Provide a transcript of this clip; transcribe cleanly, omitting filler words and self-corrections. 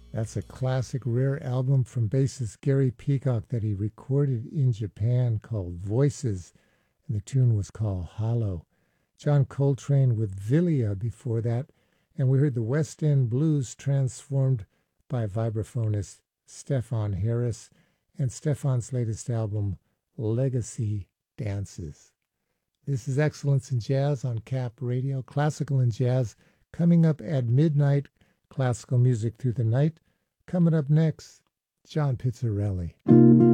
That's a classic rare album from bassist Gary Peacock that he recorded in Japan called Voices, and the tune was called Hollow. John Coltrane with Vilia before that, and we heard the West End Blues transformed by vibraphonist Stefan Harris and Stefan's latest album, Legacy Dances. This is Excellence in Jazz on Cap Radio, classical and jazz, coming up at midnight, classical music through the night. Coming up next, John Pizzarelli.